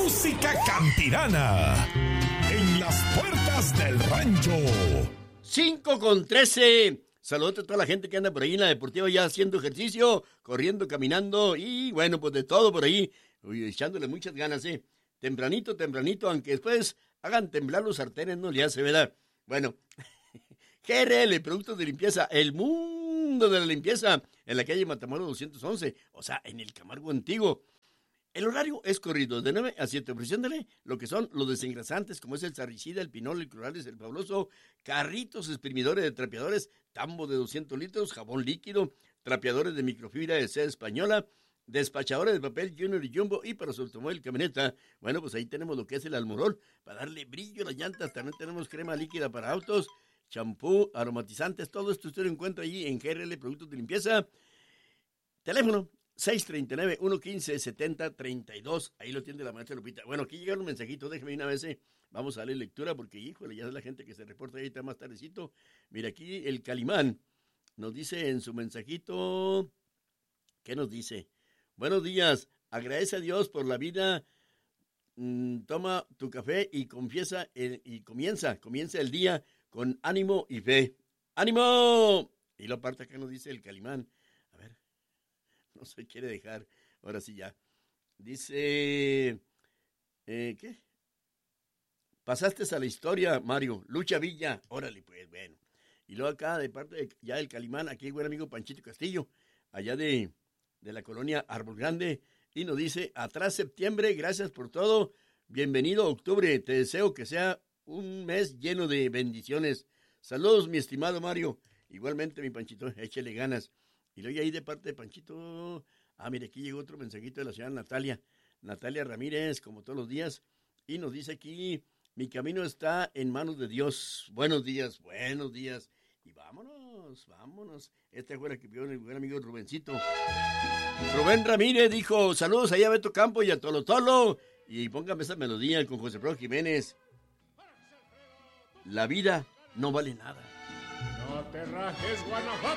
música campirana en las puertas del rancho. 5:13. Saludos a toda la gente que anda por ahí en la deportiva ya haciendo ejercicio, corriendo, caminando y bueno, pues de todo por ahí. Uy, echándole muchas ganas, Tempranito, aunque después hagan temblar los sartenes, no le hace, ¿verdad? Bueno, GRL, productos de limpieza, el mundo de la limpieza, en la calle Matamoros 211, o sea, en el Camargo Antiguo. El horario es corrido, de 9 a 7, ofreciéndole lo que son los desengrasantes, como es el sarricida, el pinol, el clorales, el fabuloso, carritos exprimidores de trapeadores, tambo de 200 litros, jabón líquido, trapeadores de microfibra de seda española, despachadores de papel Junior y Jumbo, y para su automóvil camioneta, bueno, pues ahí tenemos lo que es el Almorol, para darle brillo a las llantas. También tenemos crema líquida para autos, champú, aromatizantes, todo esto usted lo encuentra allí en GRL Productos de Limpieza. Teléfono 639-115-7032. Ahí lo tiene la maestra Lupita. Bueno, aquí llegaron un mensajito, déjeme una vez, vamos a darle lectura porque, híjole, ya es la gente que se reporta ahí está más tardecito. Mira, aquí el Calimán nos dice en su mensajito, ¿qué nos dice? Buenos días, agradece a Dios por la vida, toma tu café y comienza el día con ánimo y fe. ¡Ánimo! Y lo parte acá nos dice el Calimán. A ver, no se quiere dejar, ahora sí ya. Dice, ¿qué? Pasaste a la historia, Mario, Lucha Villa, órale pues, bueno. Y luego acá, de parte de ya del Calimán, aquí hay buen amigo Panchito Castillo, allá de la colonia Árbol Grande, y nos dice, atrás septiembre, gracias por todo, bienvenido octubre, te deseo que sea un mes lleno de bendiciones. Saludos, mi estimado Mario, igualmente mi Panchito, échele ganas. Y luego ahí de parte de Panchito, mire, aquí llegó otro mensajito de la señora Natalia Ramírez, como todos los días, y nos dice aquí, mi camino está en manos de Dios. Buenos días, y vámonos. Este fue el que vio el buen amigo Rubencito. Rubén Ramírez dijo, saludos allá a Beto Campo y a Tolo Tolo, y póngame esa melodía con José Pedro Jiménez. La vida no vale nada. No te rajes, Guanajuato.